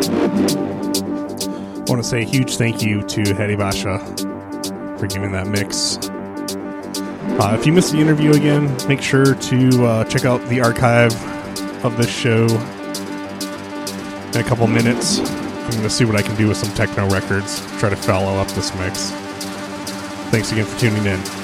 I want to say a huge thank you to Hedy Basha for giving that mix. If you missed the interview again, make sure to check out the archive of this show in a couple minutes. I'm going to see what I can do with some techno records, try to follow up this mix. Thanks again for tuning in.